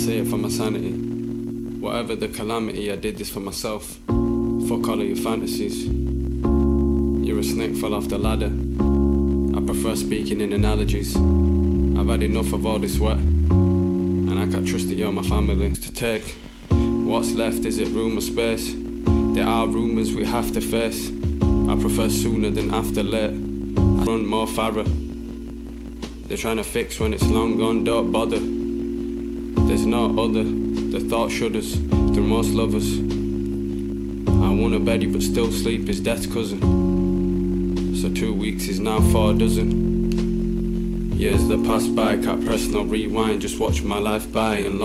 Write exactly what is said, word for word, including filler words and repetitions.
say it for my sanity. Whatever the calamity, I did this for myself. Fuck all of your fantasies. You're a snake, fell off the ladder. I prefer speaking in analogies. I've had enough of all this wet, and I can't trust that you're my family. To take what's left, is it room or space? There are rumours we have to face. I prefer sooner than after late. I run more Farah. They're trying to fix when it's long gone, don't bother. There's no other. The thought shudders through most lovers. I want a beddy but still sleep is death's cousin. So two weeks is now four dozen. Years that pass by, can't press no rewind. Just watch my life by and